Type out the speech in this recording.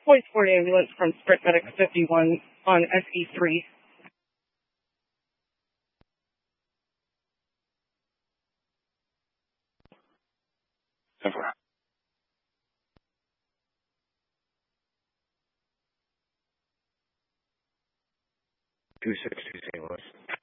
Voice 4 ambulance from Sprint Medic 51 on SE3. Over. 262 St. Louis.